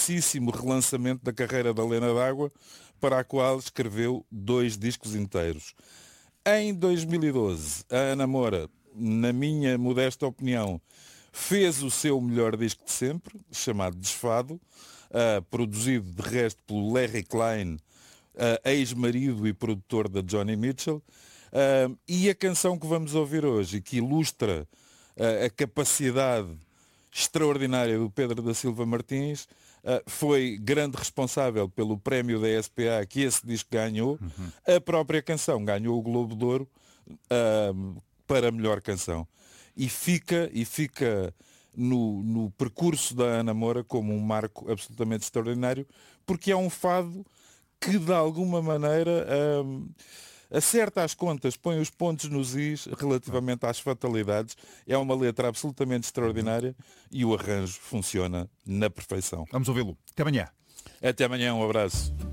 intensíssimo relançamento da carreira da Lena D'Água, para a qual escreveu 2 discos inteiros. Em 2012, a Ana Moura, na minha modesta opinião, fez o seu melhor disco de sempre, chamado Desfado, produzido de resto pelo Larry Klein, ex-marido e produtor da Johnny Mitchell, e a canção que vamos ouvir hoje, que ilustra a capacidade extraordinária do Pedro da Silva Martins, foi grande responsável pelo prémio da SPA que esse disco ganhou. A própria canção ganhou o Globo de Ouro para a melhor canção. E fica no percurso da Ana Moura como um marco absolutamente extraordinário, porque é um fado que de alguma maneira acerta as contas, põe os pontos nos is relativamente às fatalidades. É uma letra absolutamente extraordinária e o arranjo funciona na perfeição. Vamos ouvi-lo. Até amanhã. Até amanhã, um abraço.